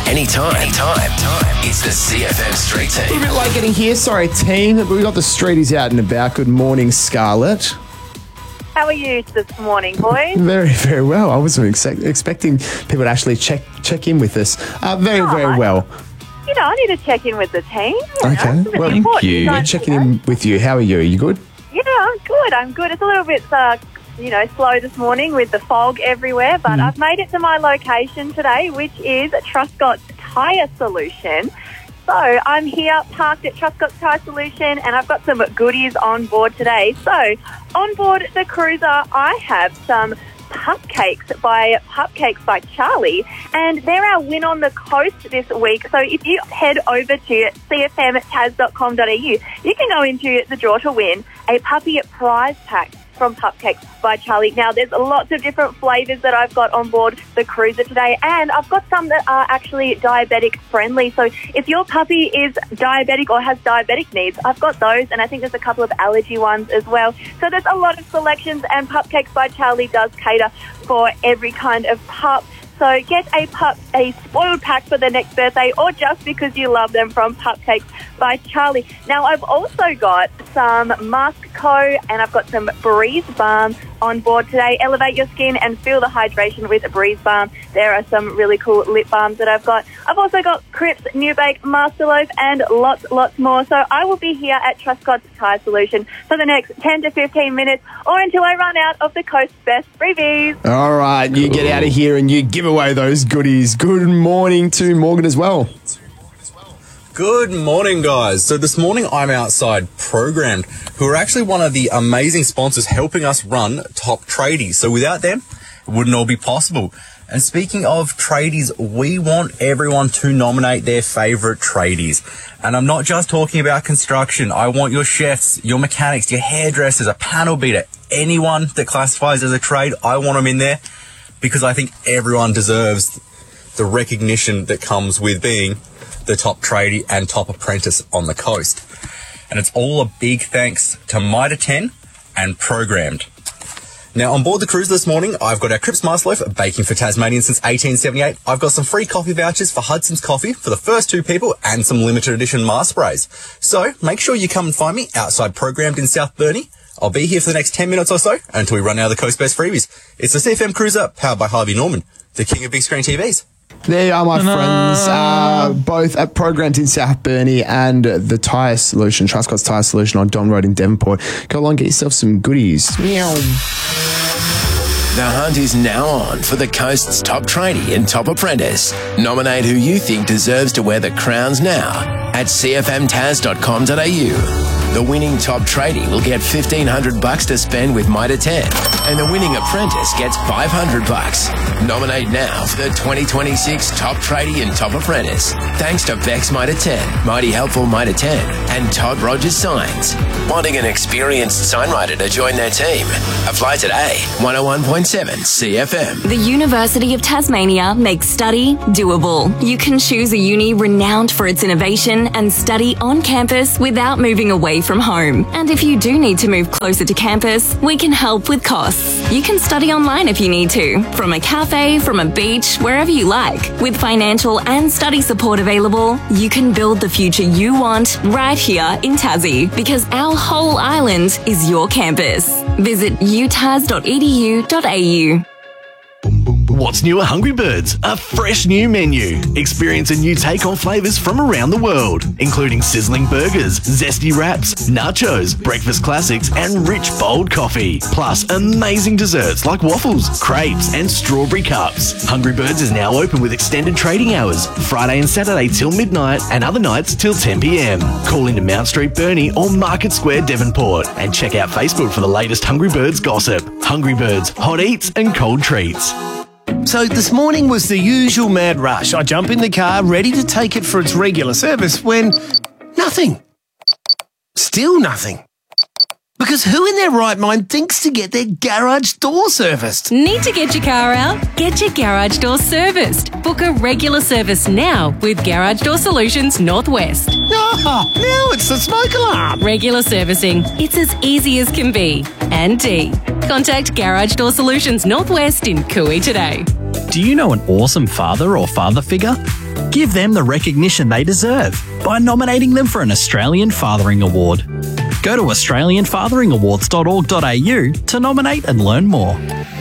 anytime. It's the CFM Street A Team. bit late getting here. Sorry, team. But we got the streeties out and about. Good morning, Scarlett. How are you this morning, boys? Very, very well. I wasn't expecting people to actually check in with us. Very well. You know, I need to check in with the team. Okay. Well, thank you. We're checking in with you. How are you? Are you good? Yeah, I'm good. It's a little bit, slow this morning with the fog everywhere, but I've made it to my location today, which is Truscott's Tyre Solution. So I'm here parked at Truscott's Tyre Solution, and I've got some goodies on board today. So on board the cruiser, I have some Pupcakes by Charlie, and they're our win on the coast this week. So if you head over to cfmtaz.com.au, you can go into the draw to win a puppy prize pack from Pupcakes by Charlie. Now, there's lots of different flavours that I've got on board the cruiser today, and I've got some that are actually diabetic friendly. So if your puppy is diabetic or has diabetic needs, I've got those, and I think there's a couple of allergy ones as well. So there's a lot of selections, and Pupcakes by Charlie does cater for every kind of pup. So get a spoiled pack for the next birthday, or just because you love them, from Pupcakes by Charlie. Now, I've also got some Mask Co, and I've got some Breeze Balm on board today. Elevate your skin and feel the hydration with Breeze Balm. There are some really cool lip balms that I've got. I've also got Cripps New Bake Master Loaf and lots more. So I will be here at Truscott's Tyre Solution for the next 10 to 15 minutes, or until I run out of the coast's best freebies. All right, you get out of here and you give away those goodies. Good morning to Morgan as well. Good morning, guys. So this morning I'm outside Programmed, who are actually one of the amazing sponsors helping us run Top Tradies. So without them, it wouldn't all be possible. And speaking of tradies, we want everyone to nominate their favourite tradies. And I'm not just talking about construction. I want your chefs, your mechanics, your hairdressers, a panel beater, anyone that classifies as a trade. I want them in there because I think everyone deserves the recognition that comes with being the top tradie and top apprentice on the coast. And it's all a big thanks to Mitre 10 and Programmed. Now, on board the cruise this morning, I've got our Cripps Master Loaf, baking for Tasmanians since 1878. I've got some free coffee vouchers for Hudson's Coffee for the first two people, and some limited edition mask sprays. So make sure you come and find me outside Programmed in South Burnie. I'll be here for the next 10 minutes or so until we run out of the coast best freebies. It's the CFM Cruiser, powered by Harvey Norman, the king of big screen TVs. There you are, my friends, both at Programmed in South Burnie and the Tyre Solution, Truscott's Tyre Solution on Don Road in Devonport. Go along, get yourself some goodies. Meow. The hunt is now on for the coast's top tradie and top apprentice. Nominate who you think deserves to wear the crowns now at cfmtaz.com.au. The winning top tradie will get $1,500 to spend with Mitre 10, and the winning apprentice gets $500. Nominate now for the 2026 Top Tradie and Top Apprentice. Thanks to Bex Mitre 10, Mighty Helpful Mitre 10, and Todd Rogers Signs. Wanting an experienced signwriter to join their team? Apply today. 101.7 CFM. The University of Tasmania makes study doable. You can choose a uni renowned for its innovation and study on campus without moving away from home. And if you do need to move closer to campus, we can help with costs. You can study online if you need to, from a cafe, from a beach, wherever you like. With financial and study support available, you can build the future you want right here in Tassie, because our whole island is your campus. Visit utas.edu.au. What's new at Hungry Birds? A fresh new menu. Experience a new take on flavours from around the world, including sizzling burgers, zesty wraps, nachos, breakfast classics, and rich, bold coffee. Plus, amazing desserts like waffles, crepes, and strawberry cups. Hungry Birds is now open with extended trading hours, Friday and Saturday till midnight, and other nights till 10 p.m. Call into Mount Street, Burnie, or Market Square, Devonport, and check out Facebook for the latest Hungry Birds gossip. Hungry Birds, hot eats and cold treats. So this morning was the usual mad rush. I jump in the car, ready to take it for its regular service, when nothing. Still nothing. Because who in their right mind thinks to get their garage door serviced? Need to get your car out? Get your garage door serviced. Book a regular service now with Garage Door Solutions Northwest. Oh, now it's the smoke alarm. Regular servicing. It's as easy as can be. And D. Contact Garage Door Solutions Northwest in Cooey today. Do you know an awesome father or father figure? Give them the recognition they deserve by nominating them for an Australian Fathering Award. Go to australianfatheringawards.org.au to nominate and learn more.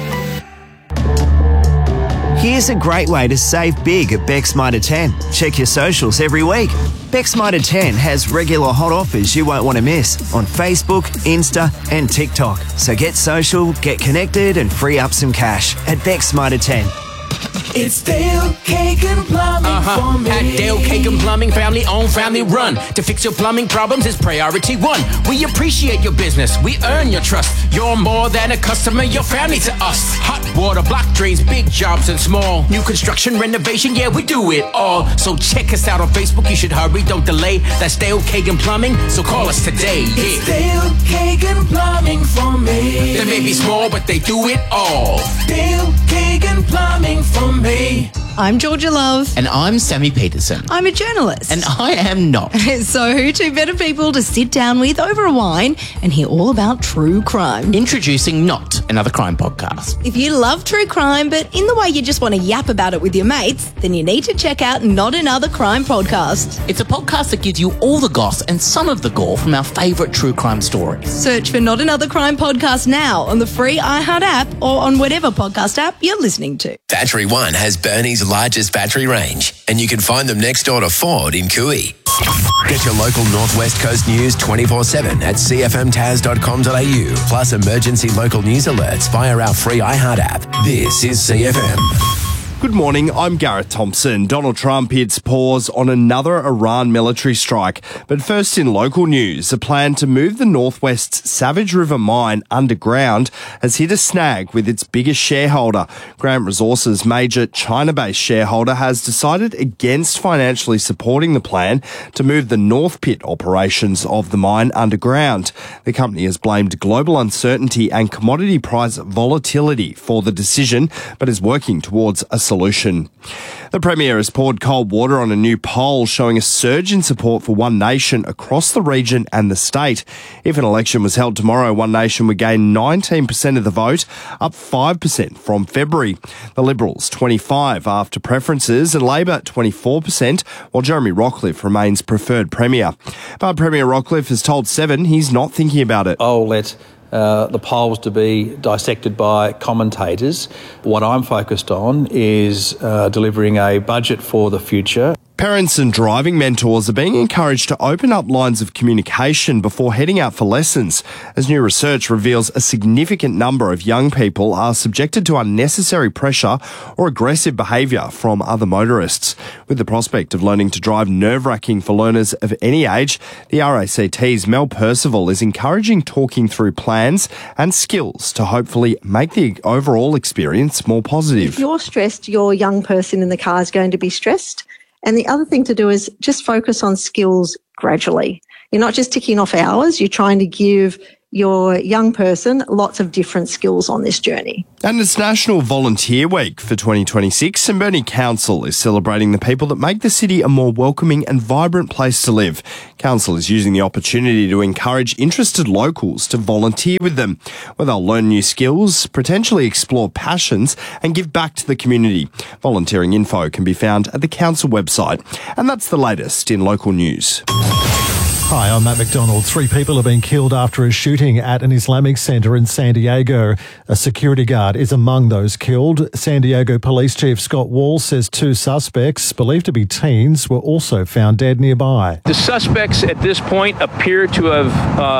Here's a great way to save big at Beck's Mitre 10. Check your socials every week. Beck's Mitre 10 has regular hot offers you won't want to miss on Facebook, Insta and TikTok. So get social, get connected and free up some cash at Beck's Mitre 10. It's Dale Kagan Plumbing for me. At Dale Kagan Plumbing, family owned, family run. To fix your plumbing problems is priority one. We appreciate your business. We earn your trust. You're more than a customer. You're family to us. Hot water, block drains, big jobs and small. New construction, renovation, yeah, we do it all. So check us out on Facebook. You should hurry, don't delay. That's Dale Kagan Plumbing. So call us today. It's Dale Kagan Plumbing for me. They may be small, but they do it all. Dale Kagan Plumbing for me. I'm Georgia Love. And I'm Sammy Peterson. I'm a journalist. And I am not. So who two better people to sit down with over a wine and hear all about true crime? Introducing Not Another Crime Podcast. If you love true crime, but in the way you just want to yap about it with your mates, then you need to check out Not Another Crime Podcast. It's a podcast that gives you all the goss and some of the gore from our favourite true crime stories. Search for Not Another Crime Podcast now on the free iHeart app or on whatever podcast app you're listening to. Battery One has Burnie's largest battery range, and you can find them next door to Ford in Cooey. Get your local Northwest Coast news 24/7 at cfmtaz.com.au, plus emergency local news alerts via our free iHeart app. This is CFM. Good morning, I'm Gareth Thompson. Donald Trump hits pause on another Iran military strike. But first in local news, a plan to move the Northwest's Savage River mine underground has hit a snag with its biggest shareholder. Grant Resources' major China-based shareholder has decided against financially supporting the plan to move the North Pit operations of the mine underground. The company has blamed global uncertainty and commodity price volatility for the decision, but is working towards a solution. The Premier has poured cold water on a new poll showing a surge in support for One Nation across the region and the state. If an election was held tomorrow, One Nation would gain 19% of the vote, up 5% from February. The Liberals 25% after preferences and Labor 24%, while Jeremy Rockliff remains preferred Premier. But Premier Rockliff has told Seven he's not thinking about it. I'll let the polls to be dissected by commentators. What I'm focused on is delivering a budget for the future. Parents and driving mentors are being encouraged to open up lines of communication before heading out for lessons, as new research reveals a significant number of young people are subjected to unnecessary pressure or aggressive behaviour from other motorists. With the prospect of learning to drive nerve-wracking for learners of any age, the RACT's Mel Percival is encouraging talking through plans and skills to hopefully make the overall experience more positive. If you're stressed, your young person in the car is going to be stressed. And the other thing to do is just focus on skills gradually. You're not just ticking off hours, you're trying to give your young person lots of different skills on this journey. And it's National Volunteer Week for 2026, and Burnie Council is celebrating the people that make the city a more welcoming and vibrant place to live. Council is using the opportunity to encourage interested locals to volunteer with them, where they'll learn new skills, potentially explore passions, and give back to the community. Volunteering info can be found at the council website. And that's the latest in local news. Hi, I'm Matt McDonald. 3 people have been killed after a shooting at an Islamic centre in San Diego. A security guard is among those killed. San Diego Police Chief Scott Wall says 2 suspects, believed to be teens, were also found dead nearby. The suspects at this point appear to have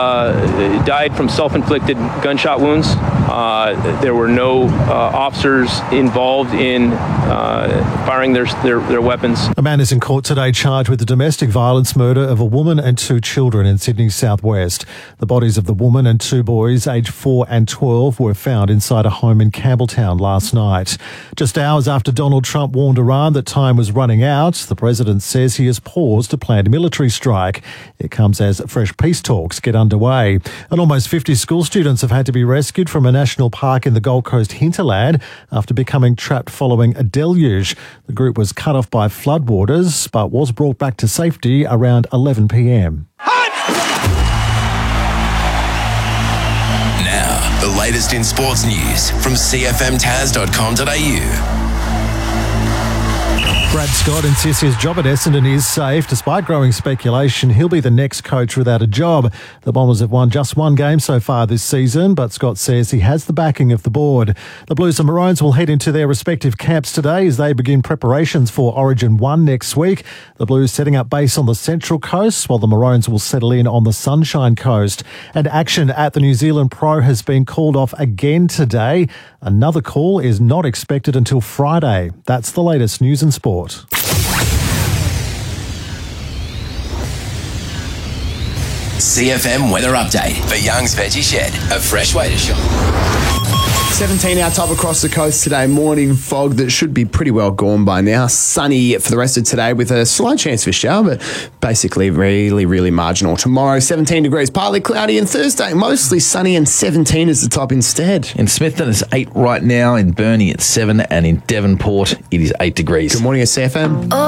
died from self-inflicted gunshot wounds. There were no officers involved in firing their weapons. A man is in court today charged with the domestic violence murder of a woman and 2 children in Sydney's southwest. The bodies of the woman and 2 boys, aged 4 and 12, were found inside a home in Campbelltown last night. Just hours after Donald Trump warned Iran that time was running out, the president says he has paused a planned military strike. It comes as fresh peace talks get underway. And almost 50 school students have had to be rescued from a national park in the Gold Coast hinterland after becoming trapped following a deluge. The group was cut off by floodwaters, but was brought back to safety around 11 p.m. Now, the latest in sports news from cfmtaz.com.au. Brad Scott insists his job at Essendon is safe. Despite growing speculation, he'll be the next coach without a job. The Bombers have won just one game so far this season, but Scott says he has the backing of the board. The Blues and Maroons will head into their respective camps today as they begin preparations for Origin 1 next week. The Blues setting up base on the Central Coast, while the Maroons will settle in on the Sunshine Coast. And action at the New Zealand Pro has been called off again today. Another call is not expected until Friday. That's the latest news and sport. CFM weather update for Young's Veggie Shed, a fresh way to shop. 17 our top across the coast today. Morning fog that should be pretty well gone by now. Sunny for the rest of today with a slight chance for shower, but basically really, really marginal. Tomorrow, 17 degrees, partly cloudy, and Thursday, mostly sunny and 17 is the top instead. In Smithton, it's 8 right now. In Burnie, it's 7, and in Devonport, it is 8 degrees. Good morning, SFM.